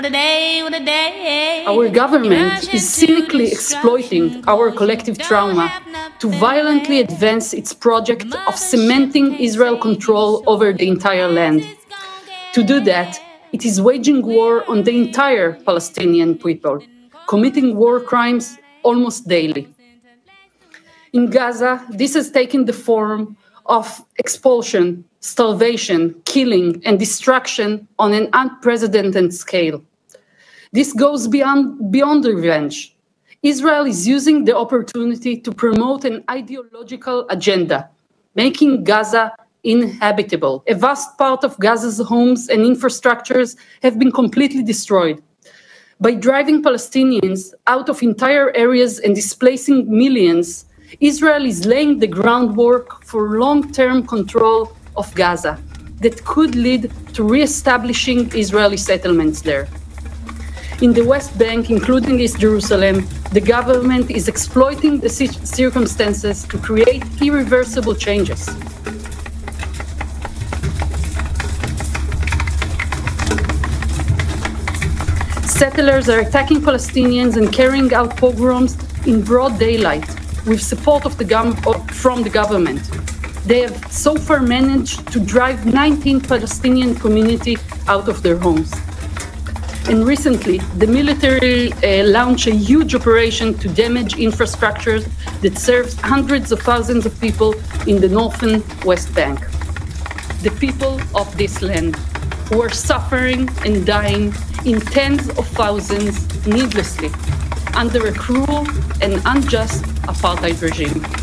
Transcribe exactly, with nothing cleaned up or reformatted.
Our government is cynically exploiting our collective trauma to violently advance its project of cementing Israel control over the entire land. To do that, it is waging war on the entire Palestinian people, committing war crimes almost daily. In Gaza, this has taken the form of expulsion, starvation, killing, and destruction on an unprecedented scale. This goes beyond, beyond revenge. Israel is using the opportunity to promote an ideological agenda, making Gaza inhabitable. A vast part of Gaza's homes and infrastructures have been completely destroyed. By driving Palestinians out of entire areas and displacing millions, Israel is laying the groundwork for long-term control of Gaza that could lead to re-establishing Israeli settlements there. In the West Bank, including East Jerusalem, the government is exploiting the circumstances to create irreversible changes. Settlers are attacking Palestinians and carrying out pogroms in broad daylight with support of the gov- from the government. They have so far managed to drive nineteen Palestinian community out of their homes. And recently, the military uh, launched a huge operation to damage infrastructures that serves hundreds of thousands of people in the northern West Bank. The people of this land who are suffering and dying in tens of thousands needlessly under a cruel and unjust apartheid regime.